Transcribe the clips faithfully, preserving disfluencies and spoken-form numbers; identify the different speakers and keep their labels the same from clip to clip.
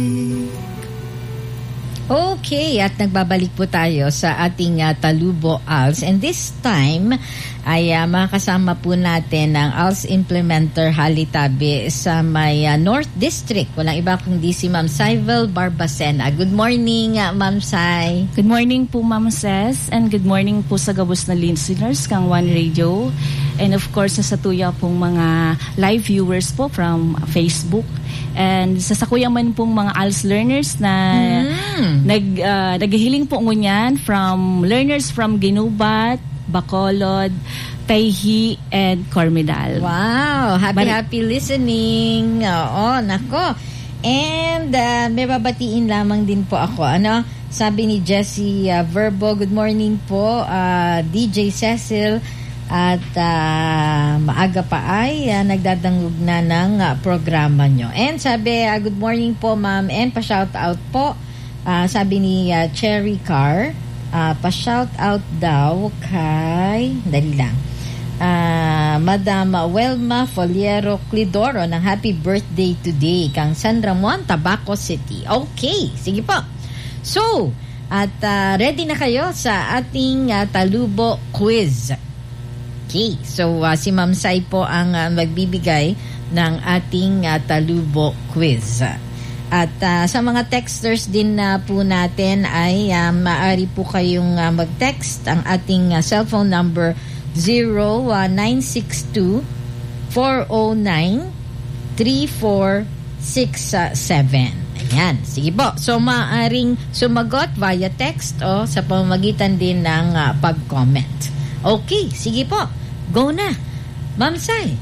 Speaker 1: Okay, at nagbabalik po tayo sa ating uh, Talubo A L S. And this time ay uh, makasama po natin ang A L S Implementer Halitabi sa may uh, North District. Walang iba kundi si Ma'am Saivel Barbacena. Good morning, uh, Ma'am Sai.
Speaker 2: Good morning po, Ma'am Ses. And good morning po sa gabos na listeners kang One Radio. And of course, sa tuya pong mga live viewers po from Facebook. And sa sakuya man pong mga A L S learners na mm. nag, uh, naghihiling po ngunyan from learners from Ginubat, Bacolod, Tayhi, and Cormedal.
Speaker 1: Wow! Happy, But, happy listening. Oo, nako. And uh, may babatiin lamang din po ako. Ano? Sabi ni Jessie uh, Verbo, good morning po. Uh, D J Cecil, at uh, maaga pa ay uh, nagdadangog na ng uh, programa nyo. And sabi, uh, good morning po ma'am, and pa-shout out po, uh, sabi ni uh, Cherry Car, uh, pa-shout out daw kay, dali lang, uh, Madam Welma Foliero Clidoro ng happy birthday today kang San Ramon, Tabaco City. Okay, sige po. So, at uh, ready na kayo sa ating uh, Talubo quiz. Okay, so uh, si Ma'am Sai po ang uh, magbibigay ng ating uh, Talubo quiz. At uh, sa mga texters din na uh, po natin ay uh, maaari po kayong uh, mag-text. Ang ating uh, cellphone number zero nine six two four zero nine three four six seven. Ayan, sige po. So maaaring sumagot via text o sa pamamagitan din ng uh, pag-comment. Okay, sige po. Go na, Ma'am Sai.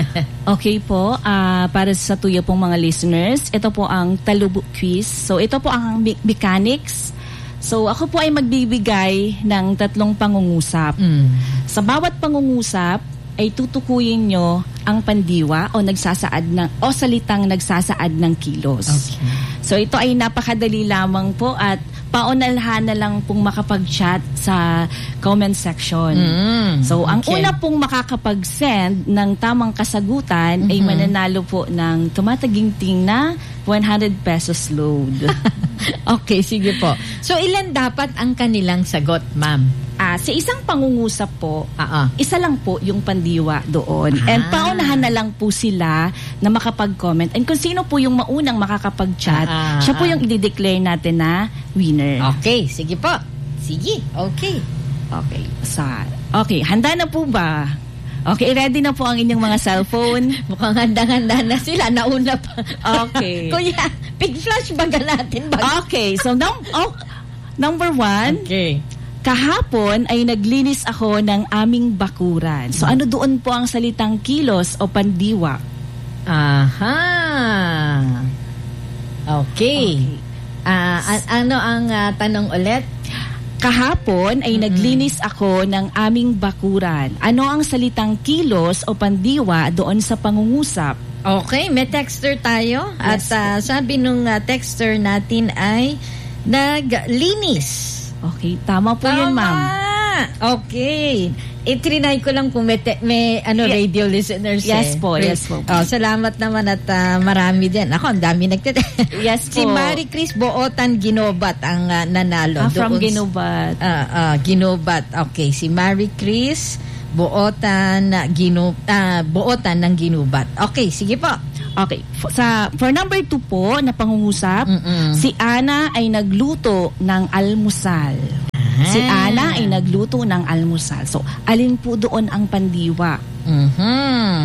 Speaker 2: Okay po, uh, para sa tuyo pong mga listeners, ito po ang Talubo quiz. So ito po ang me- mechanics. So ako po ay magbibigay ng tatlong pangungusap. Mm. Sa bawat pangungusap ay tutukuyin nyo ang pandiwa o nagsasaad ng o salitang nagsasaad ng kilos. Okay. So ito ay napakadali lamang po at paunalhan na lang pong makapag-chat sa comment section. Mm, so, ang okay. una pong makakapag-send ng tamang kasagutan mm-hmm. ay mananalo po ng tumataginting na one hundred pesos load.
Speaker 1: Okay, sige po. So, ilan dapat ang kanilang sagot, ma'am?
Speaker 2: Ah, sa isang pangungusap po,
Speaker 1: uh-uh.
Speaker 2: isa lang po yung pandiwa doon. Ah. And paunahan na lang po sila na makapag-comment. And kung sino po yung maunang makakapag-chat, uh-uh. siya po yung i-declare natin na winner.
Speaker 1: Okay, sige po. Sige, okay.
Speaker 2: Okay, sa okay, handa na po ba? Okay, ready na po ang inyong mga cellphone?
Speaker 1: Mukhang handang-handa na sila. Nauna pa.
Speaker 2: Okay.
Speaker 1: Kuya, big flash baga natin. Baga.
Speaker 2: Okay, so num- oh, number one.
Speaker 1: Okay.
Speaker 2: Kahapon ay naglinis ako ng aming bakuran. So ano doon po ang salitang kilos o pandiwa?
Speaker 1: Aha. Okay. okay. Uh, a- ano ang uh, tanong ulit?
Speaker 2: Kahapon ay mm-hmm. naglinis ako ng aming bakuran. Ano ang salitang kilos o pandiwa doon sa pangungusap?
Speaker 1: Okay, may texter tayo. Yes. At uh, sabi nung uh, texter natin ay naglinis.
Speaker 2: Okay, tama po tama. Yun, ma'am.
Speaker 1: Okay. I-trinay ko lang kung may, te- may ano, yeah. radio listeners.
Speaker 2: Yes
Speaker 1: eh.
Speaker 2: po, yes po.
Speaker 1: Oh, salamat naman at uh, marami din. Ako, ang dami nagtete.
Speaker 2: Yes po.
Speaker 1: Si Marie Chris Bootan Ginobat ang uh, nanalo.
Speaker 2: Ah, from
Speaker 1: Doon,
Speaker 2: Ginobat.
Speaker 1: Uh, uh, Ginobat. Okay, si Marie Chris Bootan, uh, Gino, uh, Bootan ng Ginubat. Okay, sige po.
Speaker 2: Okay. For, sa, for number two po na pangungusap, Mm-mm. si Ana ay nagluto ng almusal. Ah. Si Ana ay nagluto ng almusal. So, alin po doon ang pandiwa?
Speaker 1: Mm-hmm.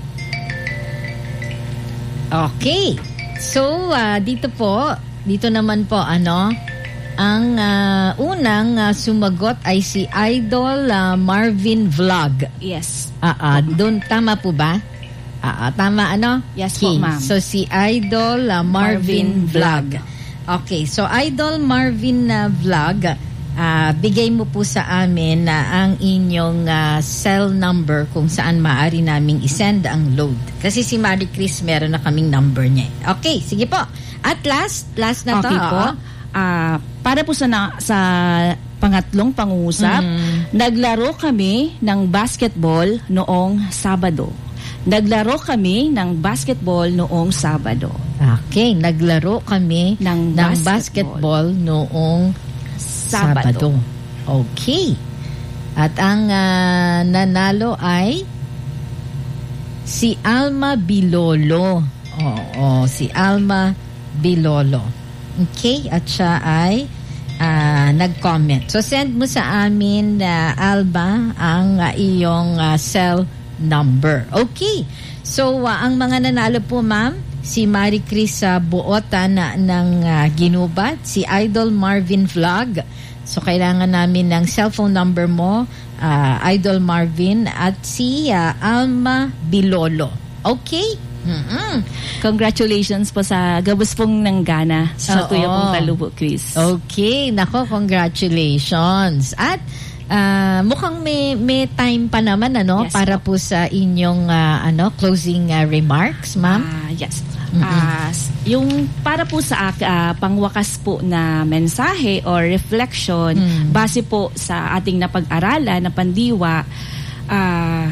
Speaker 1: Okay. So, uh, dito po, dito naman po, ano, ang uh, unang uh, sumagot ay si Idol uh, Marvin Vlog.
Speaker 2: Yes.
Speaker 1: Ah, uh, uh, doon, tama po ba? Ah, uh, tama ano?
Speaker 2: Yes
Speaker 1: okay.
Speaker 2: po, ma'am.
Speaker 1: So si Idol uh, Marvin, Marvin Vlog. Okay, so Idol Marvin uh, Vlog, uh, bigay mo po sa amin na uh, ang inyong uh, cell number kung saan maaari naming isend ang load. Kasi si Marie Chris meron na kaming number niya. Okay, sige po. At last, last na to.
Speaker 2: Okay po. Uh, para po sa na, sa pangatlong pangungusap, mm. naglaro kami ng basketball noong Sabado. Naglaro kami ng basketball noong Sabado.
Speaker 1: Okay, naglaro kami
Speaker 2: Ng
Speaker 1: ng
Speaker 2: basketball.
Speaker 1: basketball noong Sabado.
Speaker 2: Sabado.
Speaker 1: Okay. At ang ah, nanalo ay si Alma Bilolo. Oo, si Alma Bilolo. Okay, at siya ay ah, nag-comment. So send mo sa amin, ah, Alba, ang ah, iyong ah, cell number. Okay. So ah, ang mga nanalo po, ma'am, si Marie Chris uh, Buota na, ng uh, Ginubat, si Idol Marvin Vlog. So kailangan namin ng cellphone number mo, uh, Idol Marvin, at si uh, Alma Bilolo. Okay? Mm-mm.
Speaker 2: Congratulations po sa gabos pong nanggana sa
Speaker 1: Oo.
Speaker 2: Tuyo pong Talubo Quiz.
Speaker 1: Okay, nako, congratulations. At ah, mukhang may may time pa naman ano
Speaker 2: Yes
Speaker 1: para po sa inyong ah, ano closing ah, remarks, ma'am.
Speaker 2: Ah, yes. Ah, s- yung para po sa ak- ah, pangwakas po na mensahe or reflection
Speaker 1: Mm.
Speaker 2: base po sa ating napag-aralan na pandiwa, ah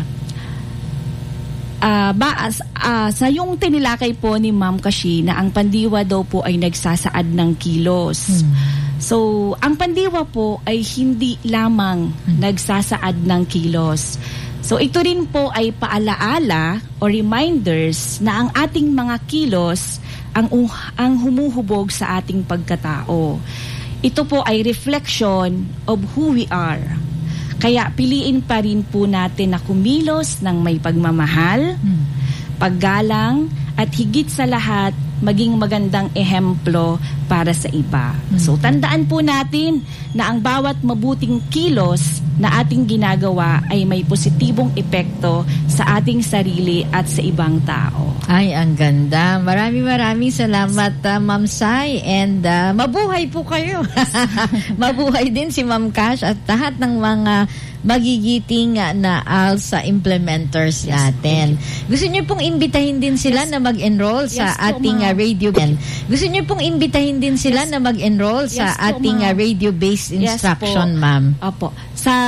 Speaker 2: ah, ba, as- ah, sa yung tinilakay po ni Ma'am Kashi na ang pandiwa daw po ay nagsasaad ng kilos. So, ang pandiwa po ay hindi lamang nagsasaad ng kilos. So, ito rin po ay paalaala o reminders na ang ating mga kilos ang, uh, ang humuhubog sa ating pagkatao. Ito po ay reflection of who we are. Kaya piliin pa rin po natin na kumilos ng may pagmamahal, paggalang, at higit sa lahat, maging magandang ehemplo para sa iba. So, tandaan po natin na ang bawat mabuting kilos na ating ginagawa ay may positibong epekto sa ating sarili at sa ibang tao.
Speaker 1: Ay, ang ganda. Maraming maraming salamat, uh, Ma'am Sai. And uh, mabuhay po kayo. Mabuhay din si Ma'am Cash at lahat ng mga magigiting uh, na A L S A implementers
Speaker 2: Yes,
Speaker 1: natin. Gusto niyo pong imbitahin din sila
Speaker 2: Yes.
Speaker 1: na mag-enroll sa
Speaker 2: Yes po,
Speaker 1: ating uh,
Speaker 2: ma'am.
Speaker 1: radio. Gusto niyo pong imbitahin din sila
Speaker 2: Yes.
Speaker 1: na mag-enroll sa
Speaker 2: Yes po,
Speaker 1: ating uh,
Speaker 2: ma'am.
Speaker 1: radio-based
Speaker 2: Yes po.
Speaker 1: instruction, ma'am.
Speaker 2: Opo. Sa